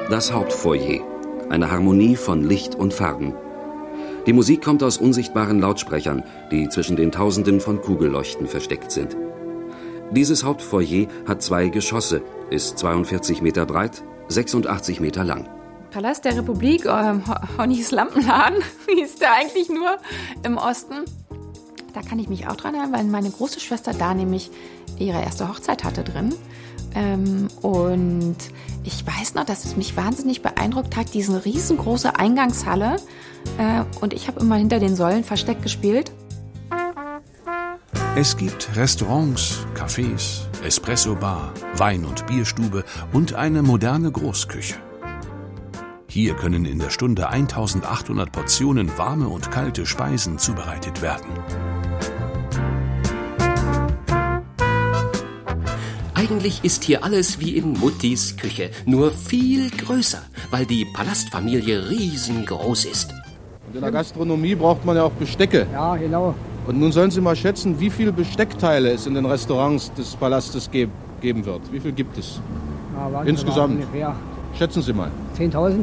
Das Hauptfoyer. Eine Harmonie von Licht und Farben. Die Musik kommt aus unsichtbaren Lautsprechern, die zwischen den Tausenden von Kugelleuchten versteckt sind. Dieses Hauptfoyer hat 2 Geschosse, ist 42 Meter breit, 86 Meter lang. Palast der Republik, Honnys Lampenladen, ist der eigentlich nur im Osten. Da kann ich mich auch dran erinnern, weil meine große Schwester da nämlich ihre erste Hochzeit hatte drin. Und ich weiß noch, dass es mich wahnsinnig beeindruckt hat, diese riesengroße Eingangshalle. Und ich habe immer hinter den Säulen versteckt gespielt. Es gibt Restaurants, Cafés, Espresso-Bar, Wein- und Bierstube und eine moderne Großküche. Hier können in der Stunde 1800 Portionen warme und kalte Speisen zubereitet werden. Eigentlich ist hier alles wie in Muttis Küche, nur viel größer, weil die Palastfamilie riesengroß ist. Und in der Gastronomie braucht man ja auch Bestecke. Ja, genau. Und nun sollen Sie mal schätzen, wie viele Besteckteile es in den Restaurants des Palastes geben wird. Wie viel gibt es? Ja, insgesamt? Ungefähr. Schätzen Sie mal. 10.000?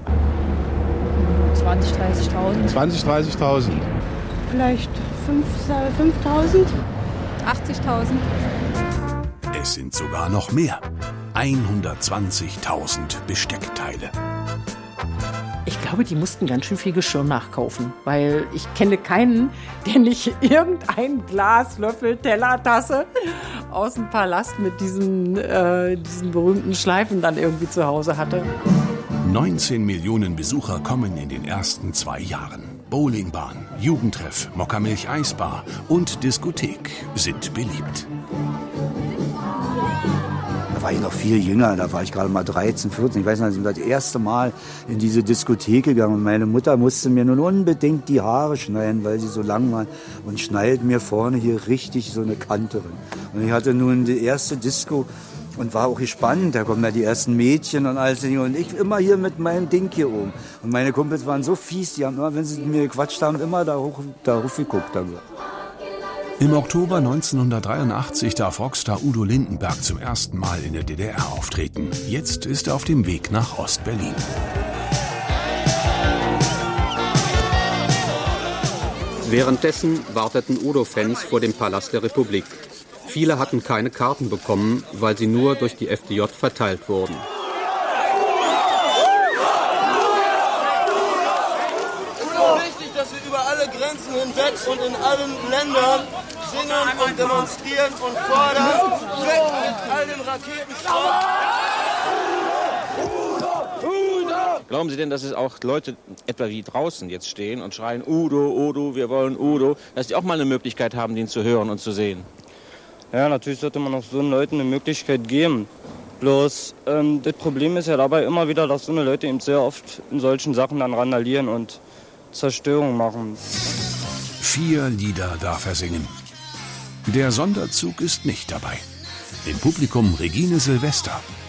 20.000, 30.000. 20.000, 30.000. Vielleicht 5.000. 80.000. Es sind sogar noch mehr. 120.000 Besteckteile. Ich glaube, die mussten ganz schön viel Geschirr nachkaufen, weil ich kenne keinen, der nicht irgendein Glas, Löffel, Teller, Tasse aus dem Palast mit diesen berühmten Schleifen dann irgendwie zu Hause hatte. 19 Millionen Besucher kommen in den ersten 2 Jahren. Bowlingbahn, Jugendtreff, Mokkamilch-Eisbar und Diskothek sind beliebt. Da war ich noch viel jünger, da war ich gerade mal 13, 14. Ich weiß noch, ich bin das erste Mal in diese Diskothek gegangen. Und meine Mutter musste mir nun unbedingt die Haare schneiden, weil sie so lang waren. Und schneidet mir vorne hier richtig so eine Kante rein. Und ich hatte nun die erste Disco und war auch gespannt. Da kommen ja die ersten Mädchen und alles. Und ich immer hier mit meinem Ding hier oben. Und meine Kumpels waren so fies, die haben immer, wenn sie mit mir gequatscht haben, immer da hoch geguckt. Im Oktober 1983 darf Rockstar Udo Lindenberg zum ersten Mal in der DDR auftreten. Jetzt ist er auf dem Weg nach Ost-Berlin. Währenddessen warteten Udo-Fans vor dem Palast der Republik. Viele hatten keine Karten bekommen, weil sie nur durch die FDJ verteilt wurden. Es ist wichtig, dass wir über alle Grenzen hinweg und in allen Ländern singen und demonstrieren und fordern, weg mit all dem Raketenschrott. Glauben Sie denn, dass es auch Leute etwa wie draußen jetzt stehen und schreien, Udo, Udo, wir wollen Udo, dass die auch mal eine Möglichkeit haben, den zu hören und zu sehen? Ja, natürlich sollte man auch so Leuten eine Möglichkeit geben. Bloß das Problem ist ja dabei immer wieder, dass so eine Leute eben sehr oft in solchen Sachen dann randalieren und Zerstörung machen. 4 Lieder darf er singen. Der Sonderzug ist nicht dabei. Im Publikum Regine Silvester,